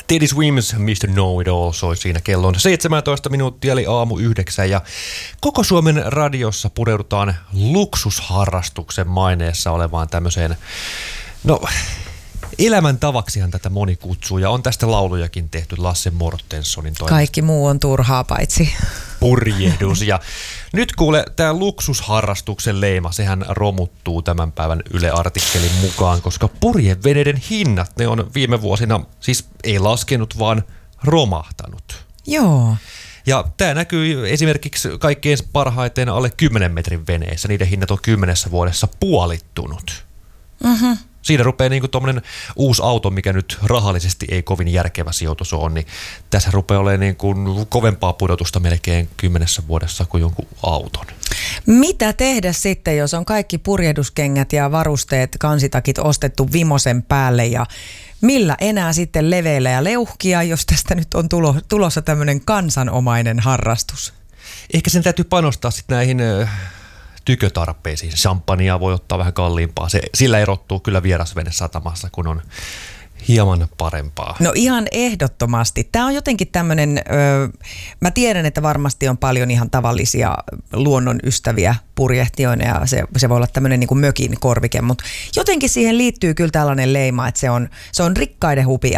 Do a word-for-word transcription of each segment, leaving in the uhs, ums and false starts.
Teddy Swims, mister Know-It-All soi siinä. Kello on seitsemäntoista minuuttia, eli aamu yhdeksän. Ja koko Suomen radiossa pureudutaan luksusharrastuksen maineessa olevaan tämmöiseen, no elämäntavaksihan tätä moni kutsuu. Ja on tästä laulujakin tehty Lasse Mortenssonin toimesta. Kaikki muu on turhaa paitsi purjehdus. Ja nyt kuule, tämä luksusharrastuksen leima, sehän romuttuu tämän päivän Yle-artikkelin mukaan, koska purjeveneiden hinnat, ne on viime vuosina siis ei laskenut, vaan romahtanut. Joo. Ja tämä näkyy esimerkiksi kaikkein parhaiten alle kymmenen metrin veneissä. Niiden hinnat on kymmenessä vuodessa puolittunut. Mhm. Siinä rupeaa niin kuin tuommoinen uusi auto, mikä nyt rahallisesti ei kovin järkevä sijoitus on, niin tässä rupeaa olemaan niin kuin kovempaa pudotusta melkein kymmenessä vuodessa kuin jonkun auton. Mitä tehdä sitten, jos on kaikki purjehduskengät ja varusteet, kansitakit ostettu vimosen päälle ja millä enää sitten leveillä ja leuhkia, jos tästä nyt on tulo, tulossa tämmöinen kansanomainen harrastus? Ehkä sen täytyy panostaa sitten näihin tykötarpeisiin. Champagnea voi ottaa vähän kalliimpaa. Se, sillä erottuu kyllä vierasvene satamassa, kun on hieman parempaa. No ihan ehdottomasti. Tämä on jotenkin tämmöinen, öö, mä tiedän, että varmasti on paljon ihan tavallisia luonnon ystäviä purjehtijoina ja se, se voi olla tämmöinen niin kuin mökin korvike, mutta jotenkin siihen liittyy kyllä tällainen leima, että se on, se on rikkaiden hupia.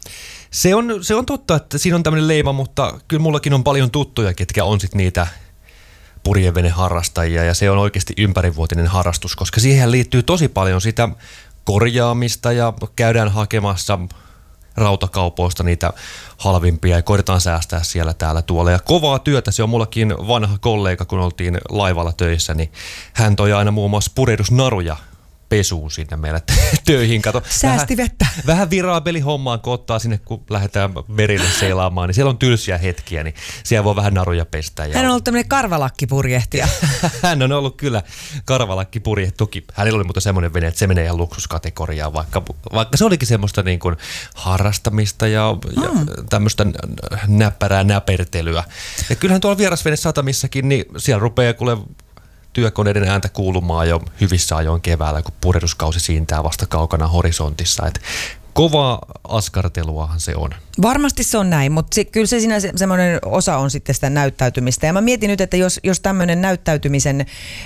Se on, se on totta, että siinä on tämmöinen leima, mutta kyllä mullakin on paljon tuttuja, ketkä on sitten niitä purjeveneharrastajia ja se on oikeasti ympärivuotinen harrastus, koska siihen liittyy tosi paljon sitä korjaamista ja käydään hakemassa rautakaupoista niitä halvimpia ja koitetaan säästää siellä täällä tuolla. Ja kovaa työtä, se on mullakin vanha kollega, kun oltiin laivalla töissä, niin hän toi aina muun muassa purehdusnaruja pesuun sinne meille töihin. Kato, säästi vähän, vettä. Vähän viraabelihommaan, kun ottaa sinne, kun lähdetään merille seilaamaan, niin siellä on tylsiä hetkiä, niin siellä voi vähän naruja pestä. Ja hän on ollut tämmöinen karvalakkipurjehtija. Hän on ollut kyllä karvalakkipurjehtija. Toki hänellä oli muuten semmoinen vene, että se menee ihan luksuskategoriaan, vaikka, vaikka se olikin semmoista niin kuin harrastamista ja, mm. ja tämmöistä näppärää näpertelyä. Ja kyllähän tuolla vierasvenesatamissakin, niin siellä rupeaa kuule työkoneiden ääntä kuulumaan jo hyvissä ajoin keväällä, kun purjehduskausi siintää vasta kaukana horisontissa. Et kovaa askarteluahan se on. Varmasti se on näin, mutta se, kyllä se siinä se, semmoinen osa on sitten sitä näyttäytymistä. Ja mä mietin nyt, että jos, jos tämmöinen näyttäytymisen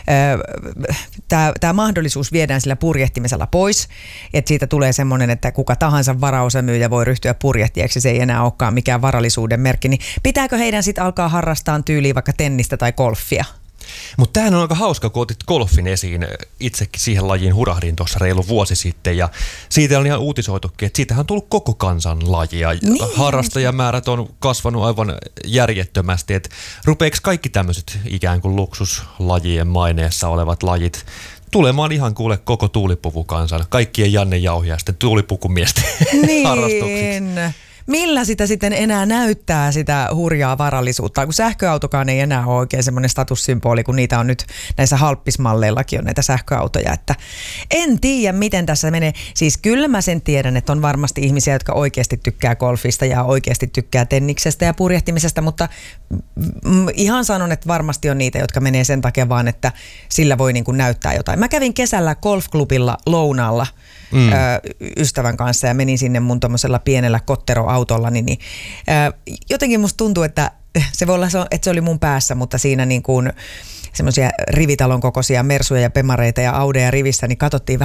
tämä mahdollisuus viedään sillä purjehtimisella pois, että siitä tulee semmoinen, että kuka tahansa varaosamyyjä voi ryhtyä purjehtijaksi, se ei enää olekaan mikään varallisuuden merkki, niin pitääkö heidän sitten alkaa harrastaa tyyliin vaikka tennistä tai golfia? Mutta tämähän on aika hauska, kun otit golfin esiin. Itsekin siihen lajiin hurahdin tuossa reilu vuosi sitten ja siitä on ihan uutisoitukin, että siitähän on tullut koko kansan laji ja niin. Harrastajamäärät on kasvanut aivan järjettömästi. Että rupeeko kaikki tämmöiset ikään kuin luksuslajien maineessa olevat lajit tulemaan ihan kuule koko tuulipuvukansan, kaikkien Janne Jauhiaisten tuulipukumiesten niin. harrastuksiksi? Millä sitä sitten enää näyttää sitä hurjaa varallisuutta, kun sähköautokaan ei enää ole oikein semmoinen statussymboli, kun niitä on nyt näissä halppismalleillakin on näitä sähköautoja, että en tiedä miten tässä menee. Siis kyllä mä sen tiedän, että on varmasti ihmisiä, jotka oikeasti tykkää golfista ja oikeasti tykkää tenniksestä ja purjehtimisesta, mutta ihan sanon, että varmasti on niitä, jotka menee sen takia vaan, että sillä voi niin kuin näyttää jotain. Mä kävin kesällä golfklubilla lounaalla mm. ö, ystävän kanssa ja menin sinne mun tommosella pienellä kotteroautolla, niin, niin ö, jotenkin musta tuntuu, että se voi olla, että se oli mun päässä, mutta siinä niin kuin semmoisia rivitalon kokoisia mersuja ja pemareita ja audeja rivissä, niin katsottiin vähän